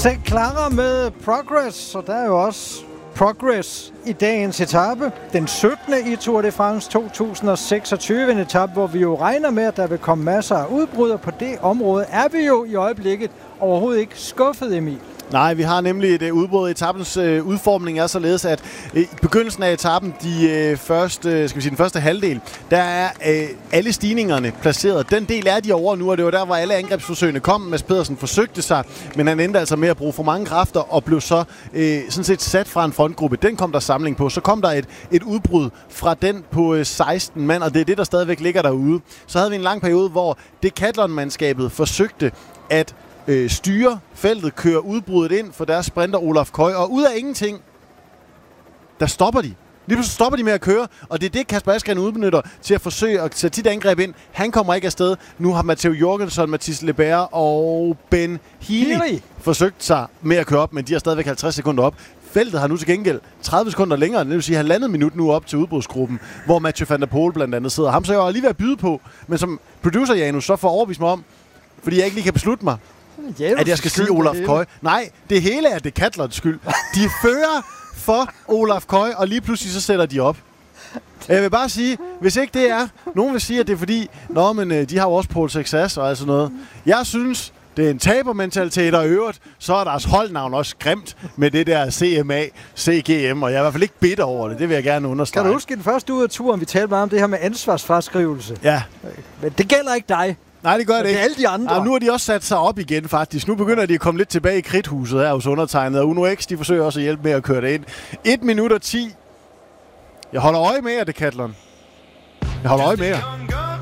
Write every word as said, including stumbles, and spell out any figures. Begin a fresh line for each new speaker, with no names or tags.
Se Clara med Progress, og der er jo også Progress i dagens etape. Den syttende i Tour de France to tusind og seksogtyve, en etape, hvor vi jo regner med, at der vil komme masser af udbrud, og på det område er vi jo i øjeblikket overhovedet ikke skuffet, Emil.
Nej, vi har nemlig et uh, udbrud. Etapens uh, udformning er således, at uh, i begyndelsen af etappen, de uh, første, skal vi sige, den første halvdel, der er uh, alle stigningerne placeret. Den del er de over nu, og det var der, hvor alle angrebsforsøgene kom. Mads Pedersen forsøgte sig, men han endte altså med at bruge for mange kræfter og blev så uh, sådan set sat fra en frontgruppe. Den kom der samling på. Så kom der et, et udbrud fra den på uh, seksten mand, og det er det, der stadigvæk ligger derude. Så havde vi en lang periode, hvor Decathlon-mandskabet forsøgte at Øh, styre feltet, kører udbruddet ind for deres sprinter Olaf Koy, og ud af ingenting, der stopper de. Lige pludselig stopper de med at køre, og det er det, Kasper Asgreen udbenytter til at forsøge at sætte sit angreb ind. Han kommer ikke afsted. Nu har Matteo Jorgensen, Mathis Lebert og Ben Healy forsøgt sig med at køre op, men de har stadigvæk halvtreds sekunder op. Feltet har nu til gengæld tredive sekunder længere, det vil sige halvandet minut nu op til udbrudsgruppen, hvor Mathieu van der Poel blandt andet sidder. Ham så jeg lige ved at byde på, men som producer Janus så får overbevist mig om, fordi jeg ikke lige kan beslutte mig,
Janus
at jeg skal sige Olaf Koy. Nej, det hele er Decathlons skyld. De fører for Olaf Koy, og lige pludselig så sætter de op. Jeg vil bare sige, hvis ikke det er, nogen vil sige, at det er fordi, nå, men de har jo også Paul Success og altså noget. Jeg synes, det er en tabermentalitet, og i øvrigt, så er deres holdnavn også grimt med det der C M A, C G M, og jeg er i hvert fald ikke bitter over det. Det vil jeg gerne understrege.
Kan du huske den første uge af turen, vi talte meget om det her med ansvarsfraskrivelse?
Ja.
Men det gælder ikke dig.
Nej, det gør det ikke.
Det er alle de andre.
Ja, nu har de også sat sig op igen, faktisk. Nu begynder de at komme lidt tilbage i kridthuset her hos undertegnet, og Uno X, de forsøger også at hjælpe med at køre det ind. et minut og ti. Jeg holder øje med jer, Decathlon. Jeg holder øje med jer.